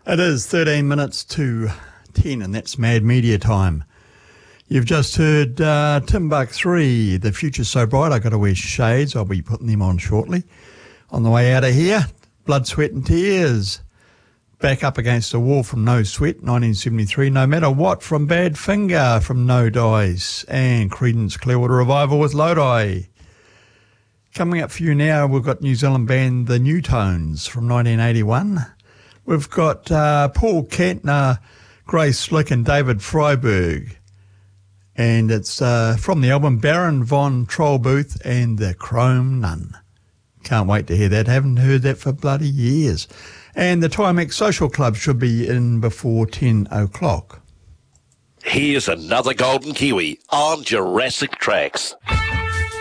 It is 13 minutes to 10, and that's Mad Media time. You've just heard Timbuk 3, The Future's So Bright, I Got to Wear Shades. I'll be putting them on shortly. On the way out of here, Blood, Sweat and Tears. Back Up Against the Wall from No Sweat, 1973. No Matter What from Bad Finger from No Dice. And Creedence Clearwater Revival with Lodi. Coming up for you now, we've got New Zealand band The New Tones from 1981. We've got Paul Kantner, Grace Slick and David Freiberg. And it's from the album Baron von Trollbooth and the Chrome Nun. Can't wait to hear that. Haven't heard that for bloody years. And the Timex Social Club should be in before 10 o'clock. Here's another Golden Kiwi on Jurassic Tracks.